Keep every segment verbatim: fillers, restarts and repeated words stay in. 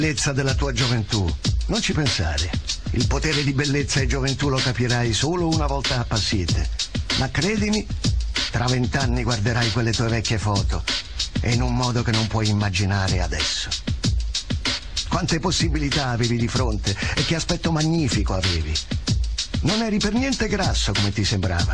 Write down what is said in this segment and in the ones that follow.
bellezza della tua gioventù. Non ci pensare. Il potere di bellezza e gioventù lo capirai solo una volta appassite. Ma credimi, tra vent'anni guarderai quelle tue vecchie foto e in un modo che non puoi immaginare adesso. Quante possibilità avevi di fronte e che aspetto magnifico avevi. Non eri per niente grasso come ti sembrava.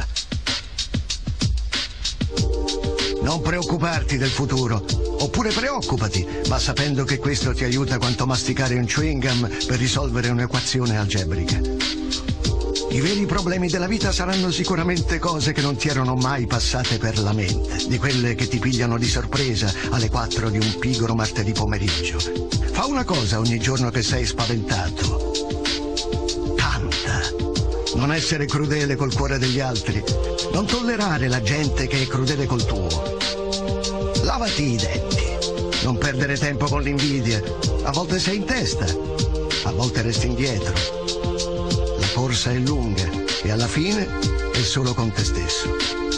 Non preoccuparti del futuro, oppure preoccupati, ma sapendo che questo ti aiuta quanto masticare un chewing gum per risolvere un'equazione algebrica. I veri problemi della vita saranno sicuramente cose che non ti erano mai passate per la mente, di quelle che ti pigliano di sorpresa alle quattro di un pigro martedì pomeriggio. Fa una cosa ogni giorno che sei spaventato. Canta. Non essere crudele col cuore degli altri. Non tollerare la gente che è crudele col tuo. Lavati i denti. Non perdere tempo con l'invidia. A volte sei in testa, a volte resti indietro. La corsa è lunga e alla fine è solo con te stesso.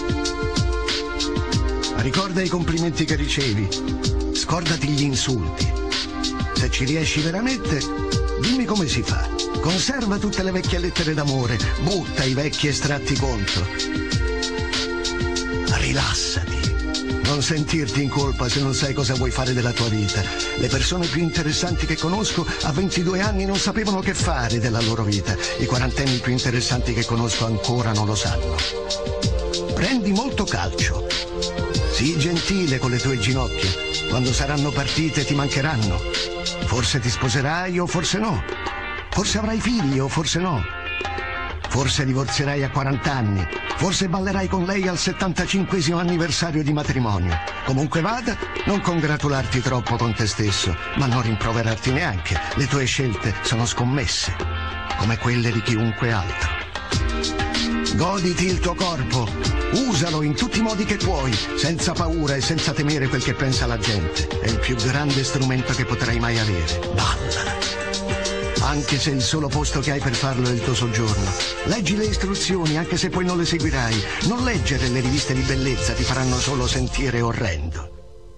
Ricorda i complimenti che ricevi. Scordati gli insulti. Se ci riesci veramente, dimmi come si fa. Conserva tutte le vecchie lettere d'amore, butta i vecchi estratti conto. Rilassati. Non sentirti in colpa se non sai cosa vuoi fare della tua vita. Le persone più interessanti che conosco a ventidue anni non sapevano che fare della loro vita. I quarantenni più interessanti che conosco ancora non lo sanno. Prendi molto calcio. Sii gentile con le tue ginocchia. Quando saranno partite ti mancheranno. Forse ti sposerai o forse no. Forse avrai figli o forse no. Forse divorzierai a quaranta anni. Forse ballerai con lei al settantacinquesimo anniversario di matrimonio. Comunque vada, non congratularti troppo con te stesso, ma non rimproverarti neanche. Le tue scelte sono scommesse, come quelle di chiunque altro. Goditi il tuo corpo. Usalo in tutti i modi che puoi, senza paura e senza temere quel che pensa la gente. È il più grande strumento che potrai mai avere. Balla. Anche se il solo posto che hai per farlo è il tuo soggiorno. Leggi le istruzioni, anche se poi non le seguirai. Non leggere le riviste di bellezza, ti faranno solo sentire orrendo.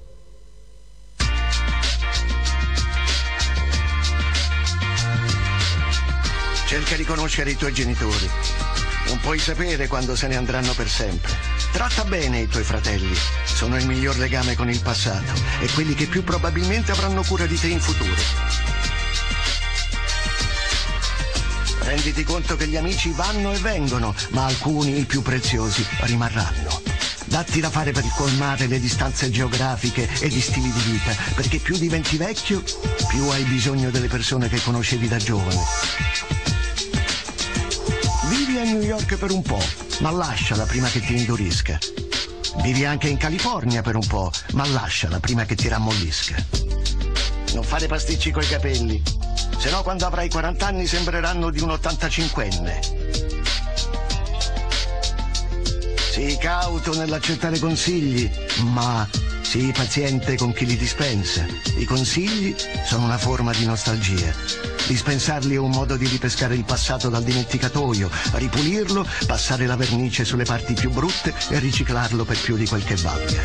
Cerca di conoscere i tuoi genitori. Non puoi sapere quando se ne andranno per sempre. Tratta bene i tuoi fratelli. Sono il miglior legame con il passato e quelli che più probabilmente avranno cura di te in futuro. Renditi conto che gli amici vanno e vengono, ma alcuni, i più preziosi, rimarranno. Datti da fare per colmare le distanze geografiche e gli stili di vita, perché più diventi vecchio, più hai bisogno delle persone che conoscevi da giovane. Vivi a New York per un po', ma lasciala prima che ti indurisca. Vivi anche in California per un po', ma lasciala prima che ti rammollisca. Non fare pasticci coi capelli, se no quando avrai quaranta anni sembreranno di un ottantacinquenne. Sii cauto nell'accettare consigli, ma sii paziente con chi li dispensa. I consigli sono una forma di nostalgia. Dispensarli è un modo di ripescare il passato dal dimenticatoio, ripulirlo, passare la vernice sulle parti più brutte e riciclarlo per più di quel che valga.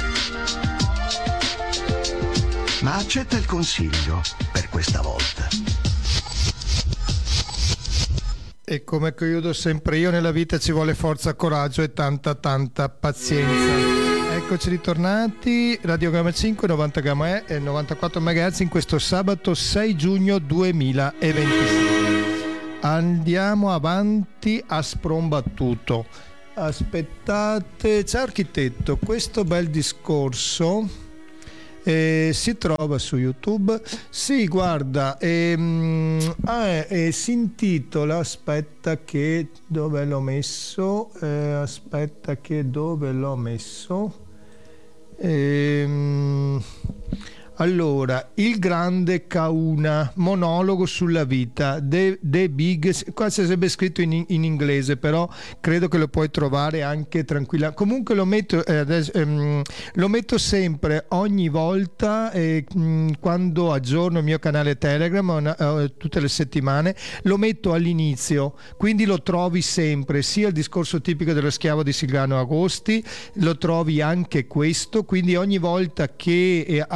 Ma accetta il consiglio per questa volta. E come chiudo sempre io, nella vita ci vuole forza, coraggio e tanta tanta pazienza. Eccoci ritornati, Radiogramma cinque, novanta gamma E e novantaquattro megahertz in questo sabato sei giugno duemilaventisei. Andiamo avanti a sprombattuto. Aspettate, ciao architetto, questo bel discorso Eh, si trova su YouTube. Sì, guarda, ehm, ah, eh, si intitola, aspetta che dove l'ho messo, eh, aspetta che dove l'ho messo, ehm, allora, il grande Kahuna, monologo sulla vita, The, the Big, qua c'è sempre scritto in, in inglese, però credo che lo puoi trovare anche tranquilla. Comunque lo metto, eh, adesso, ehm, lo metto sempre, ogni volta, eh, mh, quando aggiorno il mio canale Telegram, una, uh, tutte le settimane, lo metto all'inizio, quindi lo trovi sempre, sia il discorso tipico dello schiavo di Silvano Agosti, lo trovi anche questo, quindi ogni volta che eh, aggiorno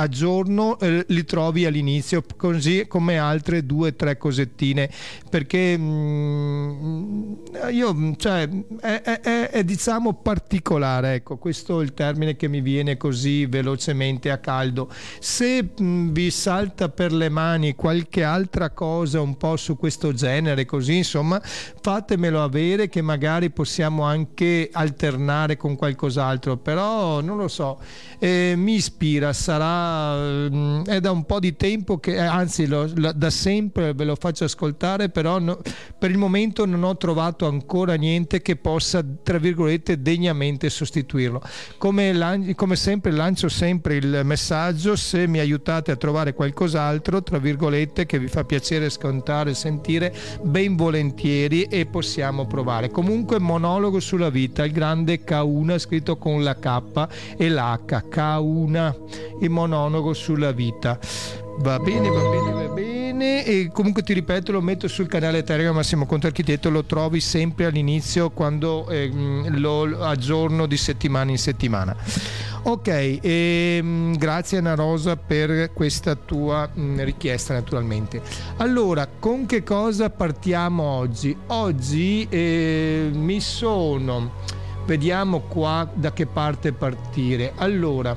giorno eh, li trovi all'inizio, così come altre due o tre cosettine, perché mh, io cioè è, è, è, è diciamo particolare, ecco, questo è il termine che mi viene così velocemente a caldo. Se mh, vi salta per le mani qualche altra cosa un po' su questo genere, così insomma, fatemelo avere, che magari possiamo anche alternare con qualcos'altro, però non lo so, eh, mi ispira, sarà mh, è da un po' di tempo che, eh, anzi lo, lo, da sempre ve lo faccio ascoltare, però no, per il momento non ho trovato ancora niente che possa, tra virgolette, degnamente sostituirlo. Come, lan- come sempre lancio sempre il messaggio: se mi aiutate a trovare qualcos'altro, tra virgolette, che vi fa piacere ascoltare e sentire, ben volentieri, e possiamo provare. Comunque, monologo sulla vita, il grande Kahuna, scritto con la K e l'H, Kahuna, il monologo sulla vita. Va bene, va bene, va bene. E comunque ti ripeto, lo metto sul canale Telegram Massimo Conte Architetto, lo trovi sempre all'inizio quando eh, lo aggiorno di settimana in settimana. Ok, e, grazie Anna Rosa per questa tua mh, richiesta, naturalmente. Allora, con che cosa partiamo oggi? Oggi eh, mi sono... Vediamo qua da che parte partire. Allora,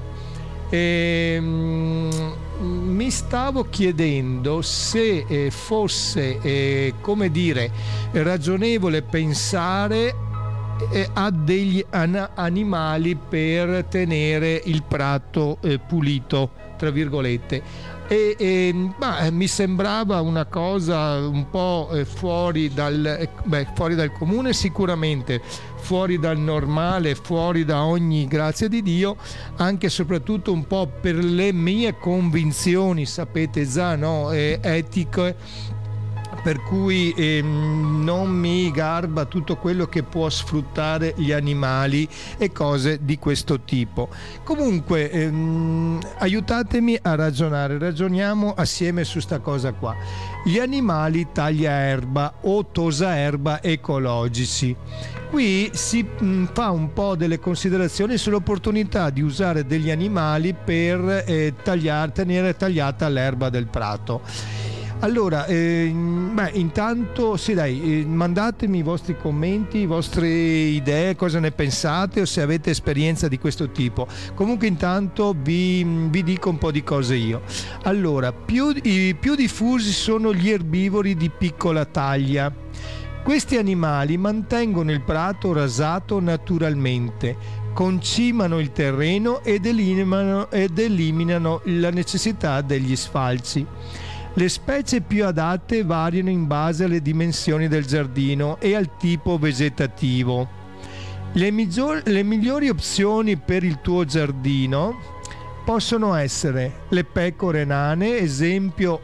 ehm, mi stavo chiedendo se eh, fosse, eh, come dire, ragionevole pensare eh, a degli an- animali per tenere il prato eh, pulito, tra virgolette. E, e bah, mi sembrava una cosa un po' eh, fuori dal eh, beh, fuori dal comune, sicuramente fuori dal normale, fuori da ogni grazia di Dio, anche e soprattutto un po' per le mie convinzioni, sapete già, no? eh, etiche, per cui ehm, non mi garba tutto quello che può sfruttare gli animali e cose di questo tipo. Comunque ehm, aiutatemi a ragionare, ragioniamo assieme su sta cosa qua. Gli animali tagliaerba o tosaerba ecologici. Qui si mh, fa un po' delle considerazioni sull'opportunità di usare degli animali per eh, tagliare, tenere tagliata l'erba del prato. Allora, eh, beh, intanto sì dai, eh, mandatemi i vostri commenti, le vostre idee, cosa ne pensate o se avete esperienza di questo tipo. Comunque intanto vi, vi dico un po' di cose io. Allora, più, i più diffusi sono gli erbivori di piccola taglia. Questi animali mantengono il prato rasato naturalmente, concimano il terreno ed eliminano, ed eliminano la necessità degli sfalci. Le specie più adatte variano in base alle dimensioni del giardino e al tipo vegetativo. Le, miglior- le migliori opzioni per il tuo giardino possono essere le pecore nane, esempio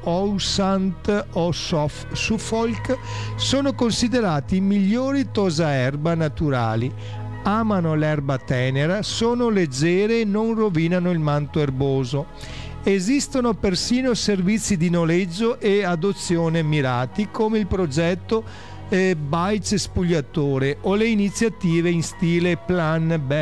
Ausant o Sof- Suffolk, sono considerati i migliori tosaerba naturali. Amano l'erba tenera, sono leggere e non rovinano il manto erboso. Esistono persino servizi di noleggio e adozione mirati, come il progetto eh, Baice Spugliatore o le iniziative in stile Plan B.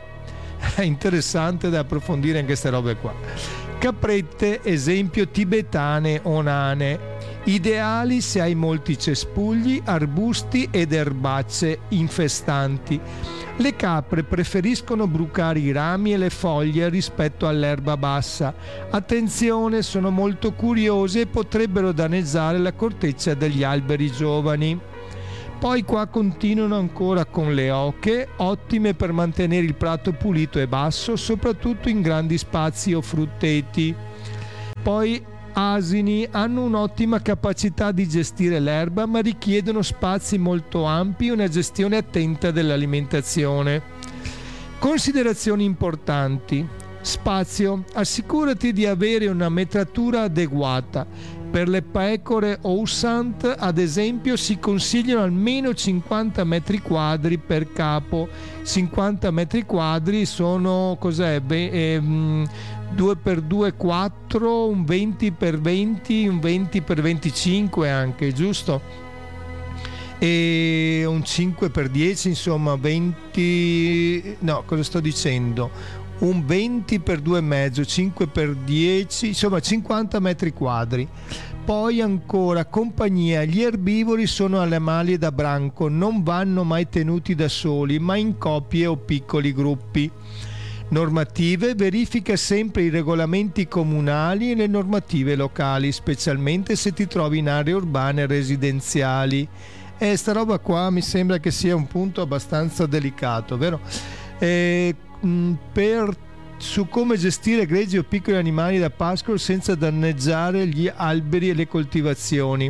È interessante da approfondire anche queste robe qua. Caprette, esempio tibetane o nane, ideali se hai molti cespugli, arbusti ed erbacce infestanti. Le capre preferiscono brucare i rami e le foglie rispetto all'erba bassa. Attenzione, sono molto curiose e potrebbero danneggiare la corteccia degli alberi giovani. Poi qua continuano ancora con le oche, ottime per mantenere il prato pulito e basso, soprattutto in grandi spazi o frutteti. Poi asini hanno un'ottima capacità di gestire l'erba, ma richiedono spazi molto ampi e una gestione attenta dell'alimentazione. Considerazioni importanti. Spazio. Assicurati di avere una metratura adeguata. Per le pecore Ausant, ad esempio, si consigliano almeno cinquanta metri quadri per capo. cinquanta metri quadri sono cos'è? Beh, ehm, due per due quattro, un venti per venti, un venti per venticinque anche, giusto? E un cinque per dieci, insomma venti, no, cosa sto dicendo? un venti per due e mezzo, cinque per dieci, insomma cinquanta metri quadri. Poi ancora compagnia, gli erbivori sono animali da branco, non vanno mai tenuti da soli, ma in coppie o piccoli gruppi. Normative, verifica sempre i regolamenti comunali e le normative locali, specialmente se ti trovi in aree urbane residenziali. E sta roba qua mi sembra che sia un punto abbastanza delicato, vero? E, mh, per su come gestire greggi o piccoli animali da pascolo senza danneggiare gli alberi e le coltivazioni.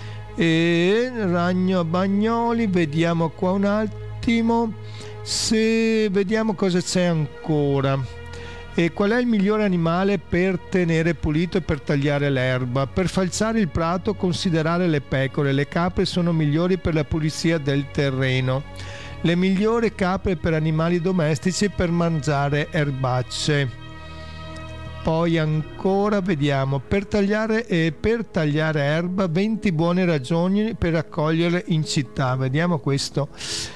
E ragno a Bagnoli, vediamo qua un attimo, se vediamo cosa c'è ancora. E qual è il migliore animale per tenere pulito e per tagliare l'erba? Per falciare il prato considerare le pecore, le capre sono migliori per la pulizia del terreno. Le migliori capre per animali domestici per mangiare erbacce. Poi ancora vediamo, per tagliare, eh, per tagliare erba, venti buone ragioni per raccoglierle in città. Vediamo questo.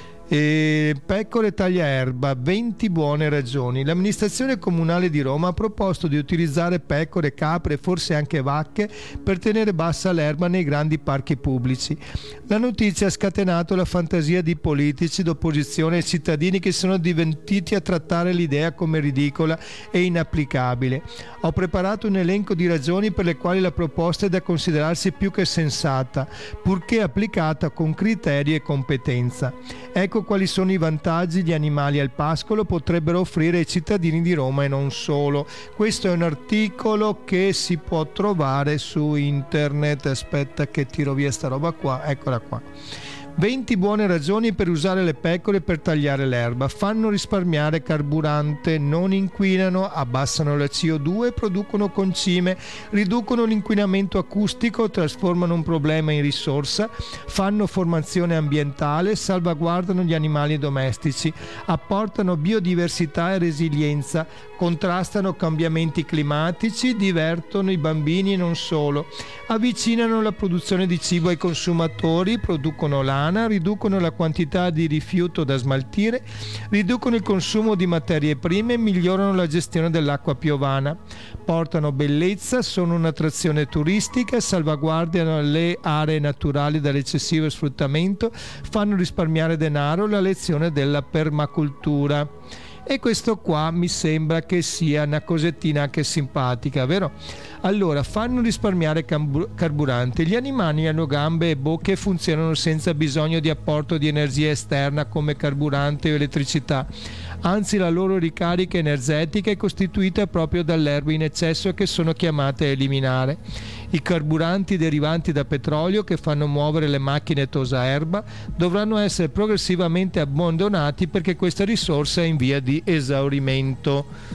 E pecore taglia erba, venti buone ragioni. L'amministrazione comunale di Roma ha proposto di utilizzare pecore, capre e forse anche vacche per tenere bassa l'erba nei grandi parchi pubblici. La notizia ha scatenato la fantasia di politici d'opposizione e cittadini che sono divertiti a trattare l'idea come ridicola e inapplicabile. Ho preparato un elenco di ragioni per le quali la proposta è da considerarsi più che sensata, purché applicata con criterio e competenza. Ecco quali sono i vantaggi gli animali al pascolo potrebbero offrire ai cittadini di Roma e non solo. Questo è un articolo che si può trovare su internet. Aspetta che tiro via sta roba qua, eccola qua. venti buone ragioni per usare le pecore per tagliare l'erba. Fanno risparmiare carburante, non inquinano, abbassano la C O due, producono concime, riducono l'inquinamento acustico, trasformano un problema in risorsa, fanno formazione ambientale, salvaguardano gli animali domestici, apportano biodiversità e resilienza, contrastano cambiamenti climatici, divertono i bambini e non solo, avvicinano la produzione di cibo ai consumatori, producono lana, riducono la quantità di rifiuto da smaltire, riducono il consumo di materie prime e migliorano la gestione dell'acqua piovana, portano bellezza, sono un'attrazione turistica, salvaguardano le aree naturali dall'eccessivo sfruttamento, fanno risparmiare denaro, la lezione della permacultura. E questo qua mi sembra che sia una cosettina anche simpatica, vero? Allora, fanno risparmiare carburante. Gli animali hanno gambe e bocche e funzionano senza bisogno di apporto di energia esterna come carburante o elettricità. Anzi, la loro ricarica energetica è costituita proprio dall'erba in eccesso che sono chiamate a eliminare. I carburanti derivanti da petrolio che fanno muovere le macchine tosa erba dovranno essere progressivamente abbandonati perché questa risorsa è in via di esaurimento.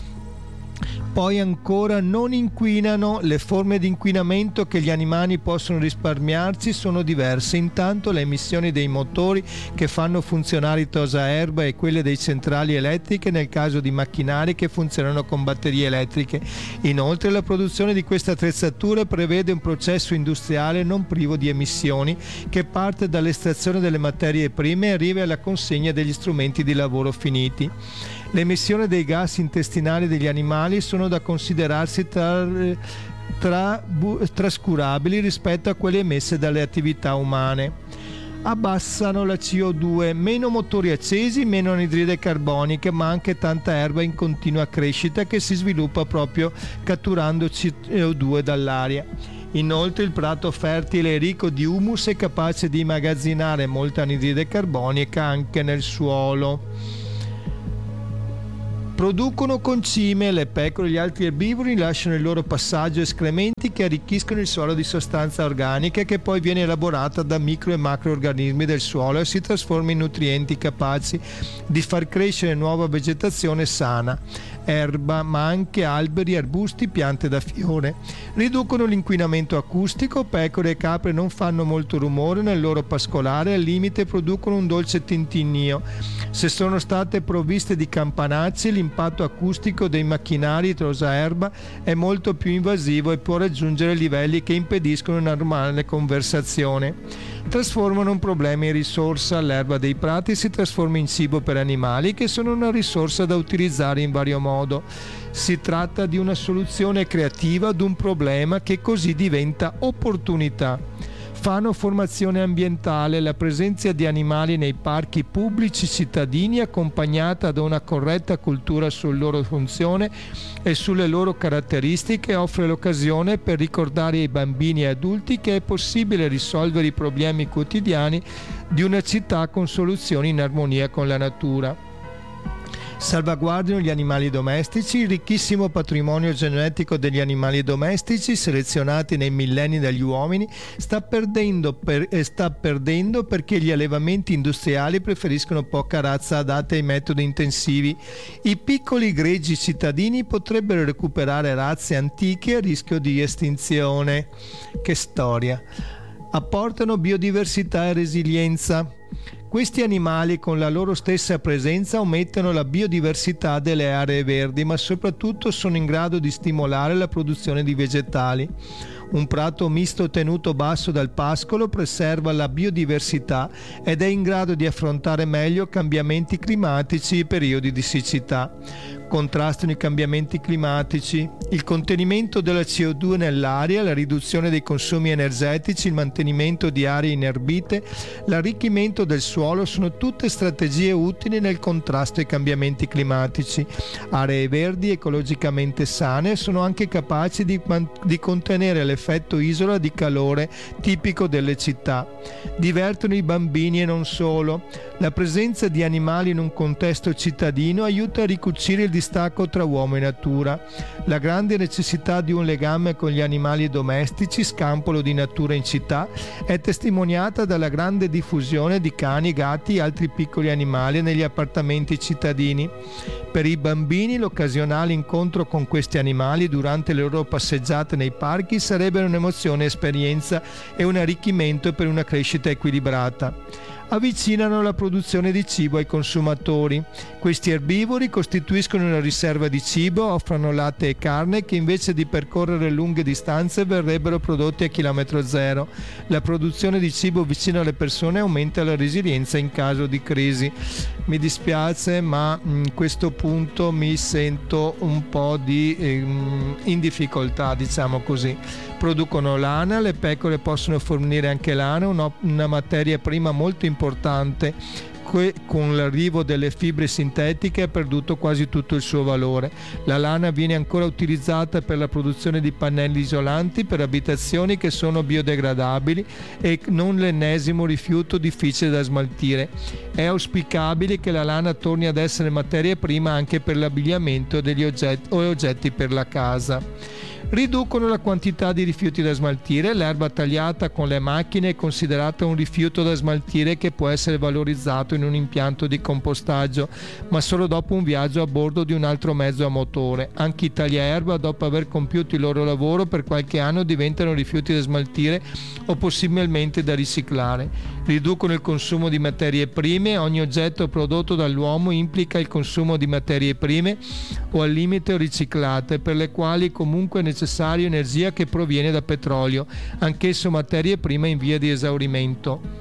Poi ancora non inquinano, le forme di inquinamento che gli animali possono risparmiarci sono diverse. Intanto le emissioni dei motori che fanno funzionare i tosaerba e quelle dei centrali elettriche nel caso di macchinari che funzionano con batterie elettriche. Inoltre la produzione di queste attrezzature prevede un processo industriale non privo di emissioni che parte dall'estrazione delle materie prime e arriva alla consegna degli strumenti di lavoro finiti. L'emissione dei gas intestinali degli animali sono da considerarsi tra, tra, trascurabili rispetto a quelle emesse dalle attività umane. Abbassano la C O due, meno motori accesi, meno anidride carbonica, ma anche tanta erba in continua crescita che si sviluppa proprio catturando C O due dall'aria. Inoltre il prato fertile è ricco di humus e capace di immagazzinare molta anidride carbonica anche nel suolo. Producono concime, le pecore e gli altri erbivori lasciano il loro passaggio escrementi che arricchiscono il suolo di sostanza organica che poi viene elaborata da micro e macroorganismi del suolo e si trasforma in nutrienti capaci di far crescere nuova vegetazione sana, erba, ma anche alberi, arbusti, piante da fiore. Riducono l'inquinamento acustico, pecore e capre non fanno molto rumore nel loro pascolare, al limite producono un dolce tintinnio. Se sono state provviste di campanacci, l'impatto acustico dei macchinari tosaerba è molto più invasivo e può raggiungere livelli che impediscono una normale conversazione. trasformano un problema in risorsa. L'erba dei prati si trasforma in cibo per animali che sono una risorsa da utilizzare in vario modo. Si tratta di una soluzione creativa ad un problema che così diventa opportunità. Fanno formazione ambientale. La presenza di animali nei parchi pubblici cittadini, accompagnata da una corretta cultura sulla loro funzione e sulle loro caratteristiche, offre l'occasione per ricordare ai bambini e adulti che è possibile risolvere i problemi quotidiani di una città con soluzioni in armonia con la natura. Salvaguardano gli animali domestici. Il ricchissimo patrimonio genetico degli animali domestici selezionati nei millenni dagli uomini sta perdendo, per, eh, sta perdendo perché gli allevamenti industriali preferiscono poca razza adatta ai metodi intensivi. I piccoli greggi cittadini potrebbero recuperare razze antiche a rischio di estinzione. Che storia! Apportano biodiversità e resilienza. Questi animali con la loro stessa presenza aumentano la biodiversità delle aree verdi, ma soprattutto sono in grado di stimolare la produzione di vegetali. Un prato misto tenuto basso dal pascolo preserva la biodiversità ed è in grado di affrontare meglio cambiamenti climatici e periodi di siccità. Contrastano i cambiamenti climatici. Il contenimento della C O due nell'aria, la riduzione dei consumi energetici, il mantenimento di aree inerbite, l'arricchimento del suolo sono tutte strategie utili nel contrasto ai cambiamenti climatici. Aree verdi ecologicamente sane sono anche capaci di, di contenere l'effetto isola di calore tipico delle città. Divertono i bambini e non solo. La presenza di animali in un contesto cittadino aiuta a ricucire il distacco tra uomo e natura. La grande necessità di un legame con gli animali domestici, scampolo di natura in città, è testimoniata dalla grande diffusione di cani, gatti e altri piccoli animali negli appartamenti cittadini. Per i bambini l'occasionale incontro con questi animali durante le loro passeggiate nei parchi sarebbe un'emozione, esperienza e un arricchimento per una crescita equilibrata. Avvicinano la produzione di cibo ai consumatori. Questi erbivori costituiscono una riserva di cibo, offrono latte e carne che invece di percorrere lunghe distanze verrebbero prodotti a chilometro zero. La produzione di cibo vicino alle persone aumenta la resilienza in caso di crisi. Mi dispiace, ma in questo punto mi sento un po' di, eh, in difficoltà, diciamo così. Producono lana, le pecore possono fornire anche lana, una, una materia prima molto importante che con l'arrivo delle fibre sintetiche ha perduto quasi tutto il suo valore. La lana viene ancora utilizzata per la produzione di pannelli isolanti per abitazioni che sono biodegradabili e non l'ennesimo rifiuto difficile da smaltire. È auspicabile che la lana torni ad essere materia prima anche per l'abbigliamento degli oggetti o oggetti per la casa. Riducono la quantità di rifiuti da smaltire. L'erba tagliata con le macchine è considerata un rifiuto da smaltire che può essere valorizzato in un impianto di compostaggio, ma solo dopo un viaggio a bordo di un altro mezzo a motore. Anche i tagliaerba, dopo aver compiuto il loro lavoro per qualche anno, diventano rifiuti da smaltire o possibilmente da riciclare. Riducono il consumo di materie prime. Ogni oggetto prodotto dall'uomo implica il consumo di materie prime o al limite riciclate, per le quali comunque è necessaria energia che proviene da petrolio, anch'esso materia prima in via di esaurimento.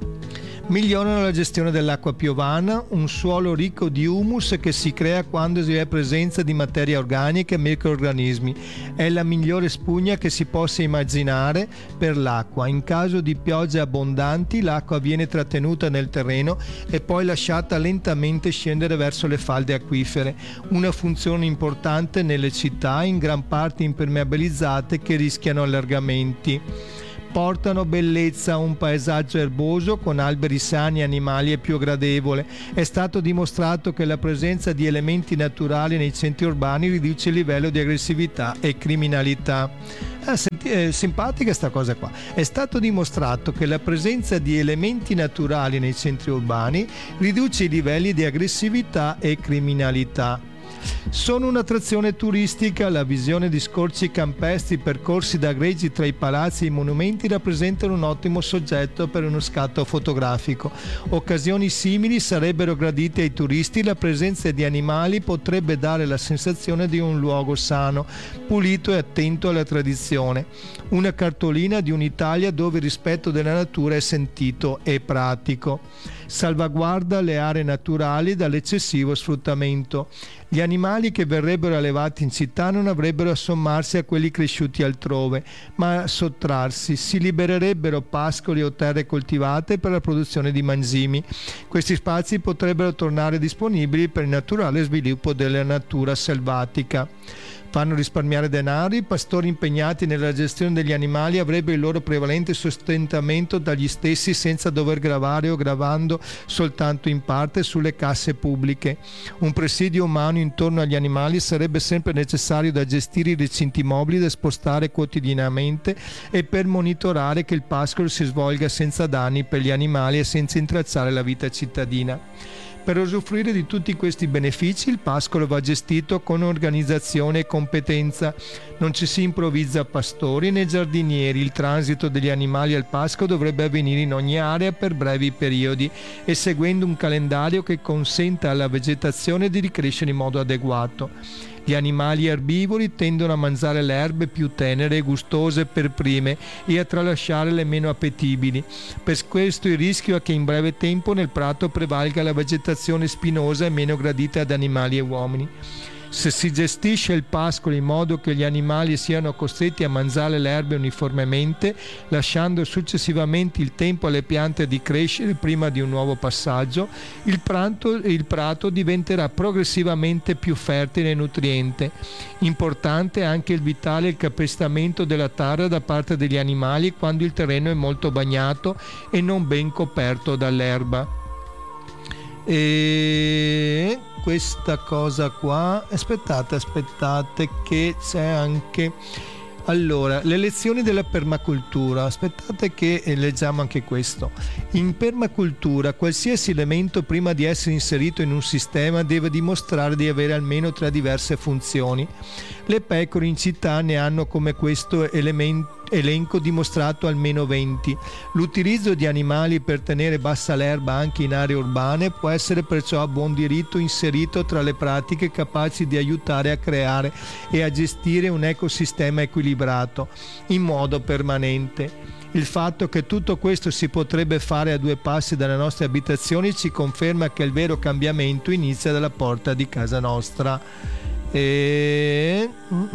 Migliorano la gestione dell'acqua piovana, un suolo ricco di humus che si crea quando si è presenza di materia organica e microrganismi. È la migliore spugna che si possa immaginare per l'acqua. In caso di piogge abbondanti, l'acqua viene trattenuta nel terreno e poi lasciata lentamente scendere verso le falde acquifere. Una funzione importante nelle città in gran parte impermeabilizzate che rischiano allargamenti. Portano bellezza a un paesaggio erboso con alberi sani, animali e più gradevole. È stato dimostrato che la presenza di elementi naturali nei centri urbani riduce il livello di aggressività e criminalità. Ah, senti, è simpatica sta cosa qua. È stato dimostrato che la presenza di elementi naturali nei centri urbani riduce i livelli di aggressività e criminalità. Sono un'attrazione turistica, la visione di scorci campestri percorsi da greggi tra i palazzi e i monumenti rappresentano un ottimo soggetto per uno scatto fotografico. Occasioni simili sarebbero gradite ai turisti, la presenza di animali potrebbe dare la sensazione di un luogo sano, pulito e attento alla tradizione. Una cartolina di un'Italia dove il rispetto della natura è sentito e pratico. Salvaguarda le aree naturali dall'eccessivo sfruttamento. Gli animali che verrebbero allevati in città non avrebbero a sommarsi a quelli cresciuti altrove, ma a sottrarsi. Si libererebbero pascoli o terre coltivate per la produzione di mangimi. Questi spazi potrebbero tornare disponibili per il naturale sviluppo della natura selvatica. Fanno risparmiare denaro, i pastori impegnati nella gestione degli animali avrebbero il loro prevalente sostentamento dagli stessi senza dover gravare o gravando soltanto in parte sulle casse pubbliche. Un presidio umano intorno agli animali sarebbe sempre necessario da gestire i recinti mobili da spostare quotidianamente e per monitorare che il pascolo si svolga senza danni per gli animali e senza intralciare la vita cittadina. Per usufruire di tutti questi benefici il pascolo va gestito con organizzazione e competenza. Non ci si improvvisa pastori né giardinieri. Il transito degli animali al pascolo dovrebbe avvenire in ogni area per brevi periodi e seguendo un calendario che consenta alla vegetazione di ricrescere in modo adeguato. Gli animali erbivori tendono a mangiare le erbe più tenere e gustose per prime e a tralasciare le meno appetibili. Per questo il rischio è che in breve tempo nel prato prevalga la vegetazione spinosa e meno gradita ad animali e uomini. Se si gestisce il pascolo in modo che gli animali siano costretti a mangiare le erbe uniformemente, lasciando successivamente il tempo alle piante di crescere prima di un nuovo passaggio, il prato, il prato diventerà progressivamente più fertile e nutriente. Importante è anche il vitale il capestamento della terra da parte degli animali quando il terreno è molto bagnato e non ben coperto dall'erba. E questa cosa qua, aspettate, aspettate che c'è anche, allora, le lezioni della permacultura, aspettate che leggiamo anche questo. In permacultura qualsiasi elemento prima di essere inserito in un sistema deve dimostrare di avere almeno tre diverse funzioni. Le pecore in città ne hanno come questo elemento elenco dimostrato almeno venti. L'utilizzo di animali per tenere bassa l'erba anche in aree urbane può essere perciò a buon diritto inserito tra le pratiche capaci di aiutare a creare e a gestire un ecosistema equilibrato in modo permanente. Il fatto che tutto questo si potrebbe fare a due passi dalle nostre abitazioni ci conferma che il vero cambiamento inizia dalla porta di casa nostra. E...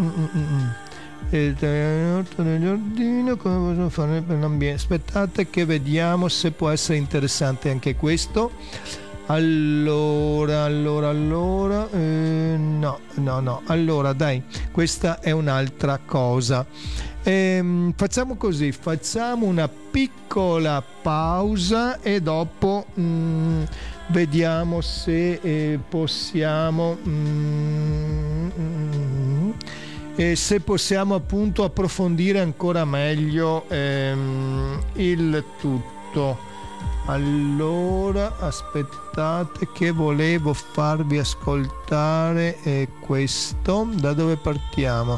il del giardino, come posso fare per l'ambiente? Aspettate che vediamo se può essere interessante anche questo. Allora, allora, allora, eh, no, no, no. Allora, dai, questa è un'altra cosa. Ehm, facciamo così, facciamo una piccola pausa e dopo mh, vediamo se eh, possiamo. Mh, mh, E se possiamo appunto approfondire ancora meglio ehm, il tutto. Allora, aspettate che volevo farvi ascoltare eh, questo. Da dove partiamo?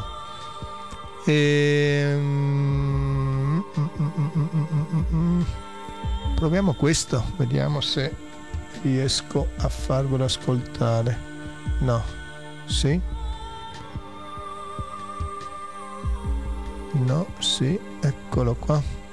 Ehm, mm, mm, mm, mm, mm. Proviamo questo, vediamo se riesco a farvelo ascoltare. No, sì? No, sì, eccolo qua.